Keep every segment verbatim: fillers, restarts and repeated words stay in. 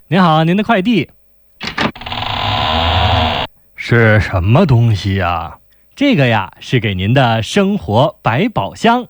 您好，您的快递。是什么东西呀？这个呀，是给您的生活百宝箱。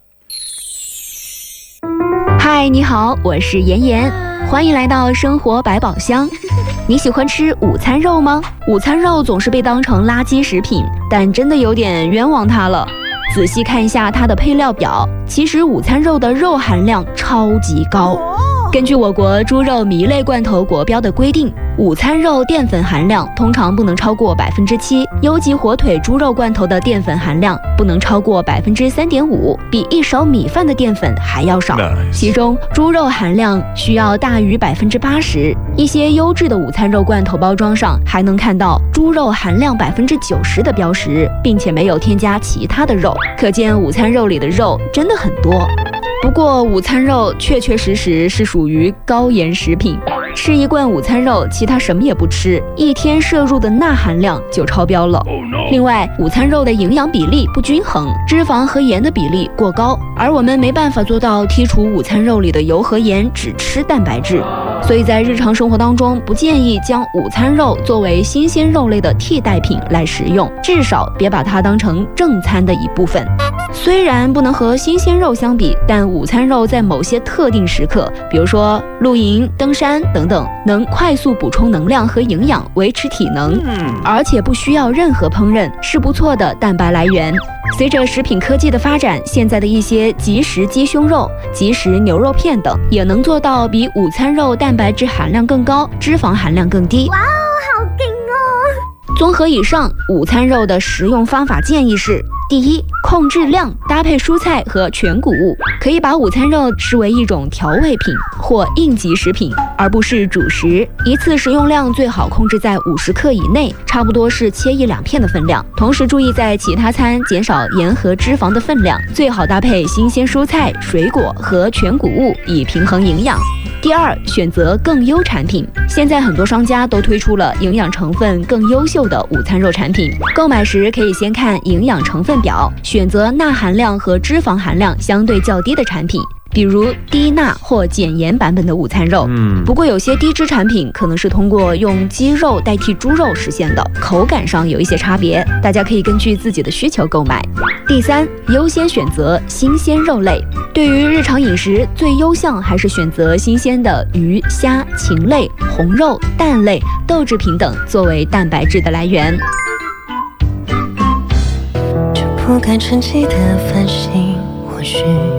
嗨，你好，我是妍妍，欢迎来到生活百宝箱。你喜欢吃午餐肉吗？午餐肉总是被当成垃圾食品，但真的有点冤枉它了。仔细看一下它的配料表，其实午餐肉的肉含量超级高。根据我国猪肉醚类罐头国标的规定，午餐肉淀粉含量通常不能超过百分之七，优级火腿猪肉罐头的淀粉含量不能超过百分之三点五，比一勺米饭的淀粉还要少。其中猪肉含量需要大于百分之八十，一些优质的午餐肉罐头包装上还能看到猪肉含量百分之九十的标识，并且没有添加其他的肉，可见午餐肉里的肉真的很多。不过午餐肉确确实实是属于高盐食品，吃一罐午餐肉，其他什么也不吃，一天摄入的钠含量就超标了。另外，午餐肉的营养比例不均衡，脂肪和盐的比例过高，而我们没办法做到剔除午餐肉里的油和盐，只吃蛋白质。所以在日常生活当中，不建议将午餐肉作为新鲜肉类的替代品来食用，至少别把它当成正餐的一部分。虽然不能和新鲜肉相比，但午餐肉在某些特定时刻，比如说露营、登山等等，能快速补充能量和营养，维持体能，而且不需要任何烹饪，是不错的蛋白来源。随着食品科技的发展，现在的一些即食鸡胸肉、即食牛肉片等，也能做到比午餐肉蛋白质含量更高，脂肪含量更低。 哇哦，好劲哦！ 综合以上，午餐肉的食用方法建议是：第一，控制量，搭配蔬菜和全谷物，可以把午餐肉视为一种调味品或应急食品，而不是主食。一次食用量最好控制在五十克以内，差不多是切一两片的分量。同时注意在其他餐减少盐和脂肪的分量，最好搭配新鲜蔬菜、水果和全谷物，以平衡营养。第二，选择更优产品。现在很多商家都推出了营养成分更优秀的午餐肉产品，购买时可以先看营养成分表，选择钠含量和脂肪含量相对较低的产品，比如低钠或减盐版本的午餐肉。嗯，不过有些低脂产品可能是通过用鸡肉代替猪肉实现的，口感上有一些差别，大家可以根据自己的需求购买。第三，优先选择新鲜肉类。对于日常饮食，最优项还是选择新鲜的鱼、虾、禽类、红肉、蛋类、豆制品等作为蛋白质的来源。 这不该沉寂的繁星，或许